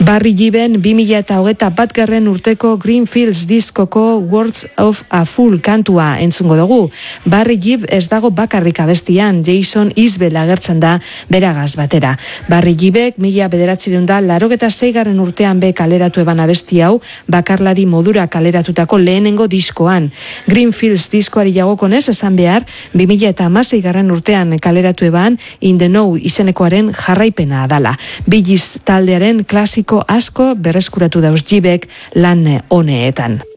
Barry Giben 2021 urteko Greenfields diskoko Words of a Fool kantua entzungo dugu. Barry Gibb ez dago bakarrik abestian, Jason Isbell agertzen da beragaz batera. Barry Gibbek 1986 urtean be kaleratu eban abesti hau, bakarlari modura kaleratutako lehenengo diskoan. Greenfields diskoari jagokonez esan behar, 2016 urtean kaleratu eban In the Know izenekoaren jarraipena adala. Bee Gees taldearen klasiko asko berreskuratu dauz Gibbek lan honeetan.